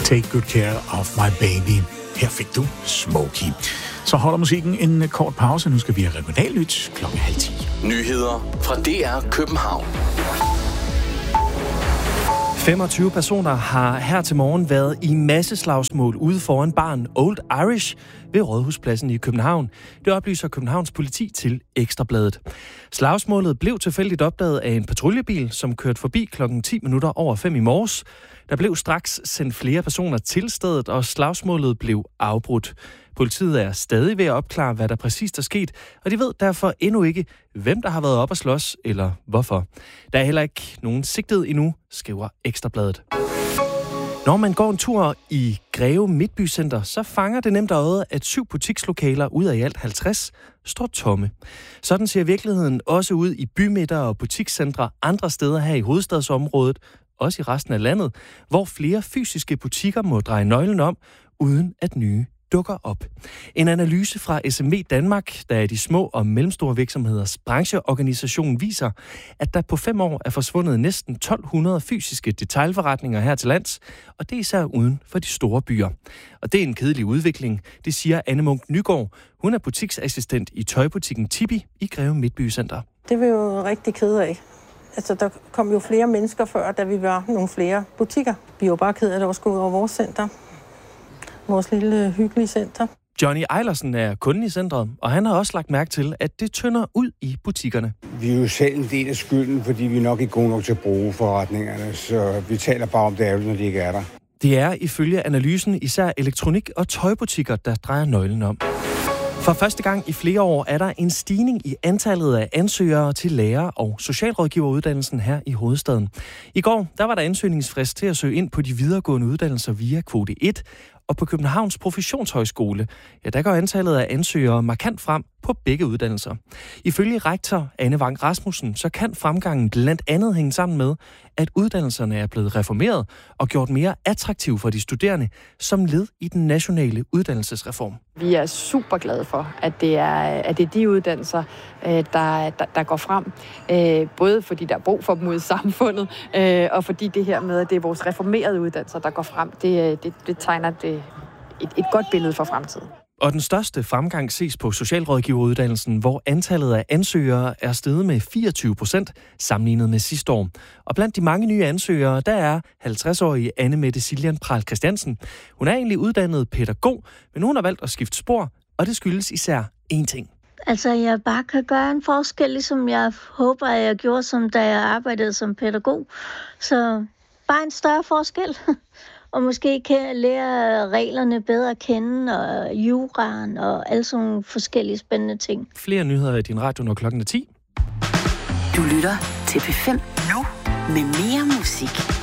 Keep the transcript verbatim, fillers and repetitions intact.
Take Good Care of My Baby. Her fik du Smokey. Så holder musikken en kort pause. Nu skal vi have regionalnyt klokken halv ti. Nyheder fra D R København. femogtyve personer har her til morgen været i masseslagsmål ude foran baren Old Irish ved Rådhuspladsen i København. Det oplyser Københavns politi til Ekstra Bladet. Slagsmålet blev tilfældigt opdaget af en patruljebil, som kørte forbi klokken ti minutter over fem i morges. Der blev straks sendt flere personer til stedet, og slagsmålet blev afbrudt. Politiet er stadig ved at opklare, hvad der præcist er sket, og de ved derfor endnu ikke, hvem der har været op at slås, eller hvorfor. Der er heller ikke nogen sigtet endnu, skriver Ekstra Bladet. Når man går en tur i Greve Midtbycenter, så fanger det nemt øjet, at syv butikslokaler ud af i alt halvtreds står tomme. Sådan ser virkeligheden også ud i bymidter og butikscentre andre steder her i hovedstadsområdet, også i resten af landet, hvor flere fysiske butikker må dreje nøglen om, uden at nye dukker op. En analyse fra S M E Danmark, der er de små og mellemstore virksomheders brancheorganisation, viser, at der på fem år er forsvundet næsten tolv hundrede fysiske detailforretninger her til lands, og det er især uden for de store byer. Og det er en kedelig udvikling, det siger Anne Munk Nygaard. Hun er butiksassistent i tøjbutikken Tibi i Greve Midtbycenter. Det er vi jo rigtig kede af. Altså, der kom jo flere mennesker før, da vi var nogle flere butikker. Vi er jo bare kede af, at det også går ud over vores center. Vores lille hyggelige center. Johnny Eilersen er kunden i centret, og han har også lagt mærke til, at det tynder ud i butikkerne. Vi er jo selv en del af skylden, fordi vi er nok ikke gode nok til at bruge forretningerne, så vi taler bare om det ærligt, når de ikke er der. Det er ifølge analysen især elektronik- og tøjbutikker, der drejer nøglen om. For første gang i flere år er der en stigning i antallet af ansøgere til lærer- og socialrådgiveruddannelsen her i hovedstaden. I går der var der ansøgningsfrist til at søge ind på de videregående uddannelser via kvote et, og på Københavns Professionshøjskole, ja, der går antallet af ansøgere markant frem på begge uddannelser. Ifølge rektor Anne Vang Rasmussen, så kan fremgangen blandt andet hænge sammen med, at uddannelserne er blevet reformeret og gjort mere attraktive for de studerende som led i den nationale uddannelsesreform. Vi er super glade for, at det er, at det er de uddannelser, der, der, der går frem. Både fordi der er brug for dem ude i samfundet, og fordi det her med, at det er vores reformerede uddannelser, der går frem, det, det, det tegner det et, et godt billede for fremtiden. Og den største fremgang ses på socialrådgiveruddannelsen, hvor antallet af ansøgere er steget med fireogtyve procent sammenlignet med sidste år. Og blandt de mange nye ansøgere, der er halvtreds-årige Anne Mette Siljan Pral Christiansen. Hun er egentlig uddannet pædagog, men hun har valgt at skifte spor, og det skyldes især én ting. Altså, jeg bare kan gøre en forskel, ligesom jeg håber, at jeg gjorde, som da jeg arbejdede som pædagog. Så bare en større forskel. Og måske kan lære reglerne bedre at kende, og juraen, og alle sådan nogle forskellige spændende ting. Flere nyheder i din radio, når klokken er ti. Du lytter til P fem nu med mere musik.